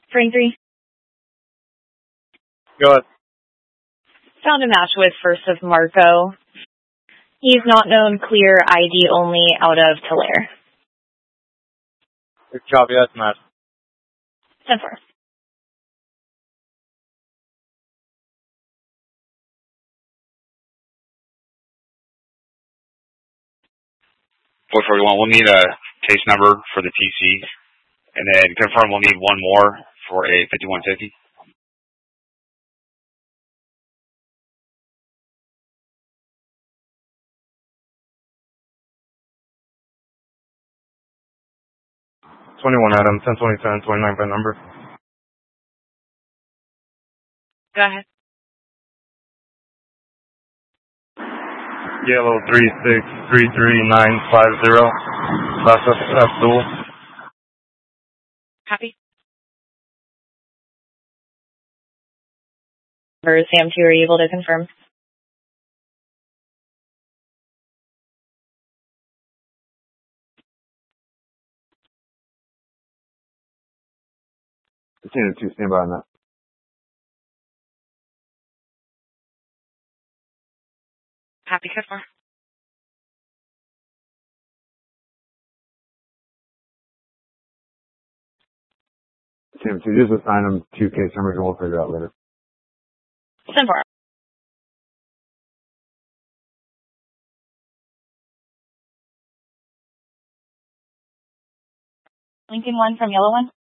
Frame 3. Go ahead. Found a match with First of Marco. He's not known, clear, ID only, out of Tulare. Copy, that's match. 10-4. Boy 41, we'll need a case number for the TC, and then confirm we'll need one more for a 5150. Adam, 1027, 29 by number. Go ahead. Yellow 3633950. Last Abdul. Copy. Sam 2, are you able to confirm? Continue to stand by on that. Happy code 4. Continue to just assign them 2 case numbers and we'll figure it out later. 10-4. Lincoln 1 from Yellow 1.